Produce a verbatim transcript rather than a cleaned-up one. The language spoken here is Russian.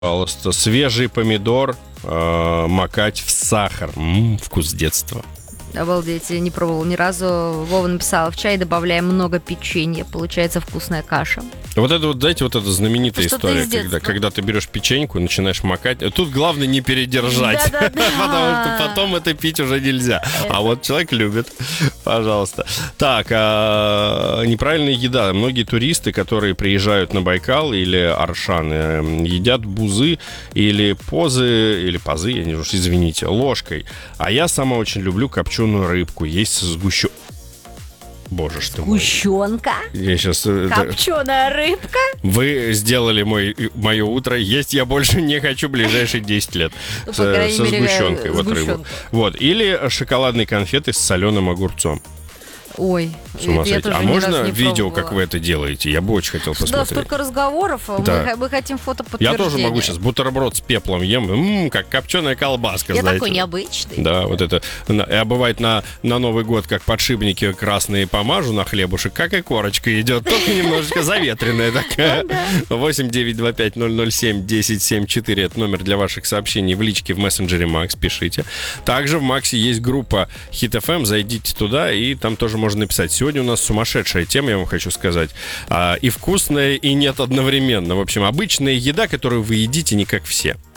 Пожалуйста, свежий помидор э, макать в сахар. М-м, вкус детства. Обалдеть, я не пробовал ни разу. Вова написала: в чай добавляем много печенья, получается вкусная каша. Вот это вот, знаете, вот эта знаменитая Это история, когда, когда ты берешь печеньку, начинаешь макать. Тут главное не передержать, потому что потом это пить уже нельзя. А вот человек любит. Пожалуйста. Так, а, неправильная еда. Многие туристы, которые приезжают на Байкал или Аршан, едят бузы или позы, или позы, я не знаю, извините, ложкой. А я сама очень люблю копченую рыбку, есть с сгущенкой. Боже, что Сгущенка? Я сейчас... Копченая рыбка? Вы сделали мой, мое утро. Есть я больше не хочу ближайшие десять лет. Ну, с, по крайней со мере, сгущенкой. Вот, рыбу. Вот. Или шоколадные конфеты с соленым огурцом. Ой, С ума я сойти. тоже А ни можно разу не видео, пробовала. как вы это делаете? Я бы очень хотел посмотреть. Да, столько разговоров, Да. мы, мы хотим фото Я подтверждения. тоже могу сейчас бутерброд с пеплом ем, м-м, как копченая колбаска, Я знаете. такой необычный. Да, вот это. А бывает на, на Новый год, как подшипники красные помажу на хлебушек, как и корочка идет, только немножечко заветренная такая. восемь девять два пять ноль ноль семь десять семь четыре это номер для ваших сообщений в личке в мессенджере Макс, пишите. Также в Максе есть группа Hit эф эм, зайдите туда, и там тоже можно написать. Сегодня у нас сумасшедшая тема, я вам хочу сказать. А, и вкусная, и нет одновременно. В общем, обычная еда, которую вы едите не как все.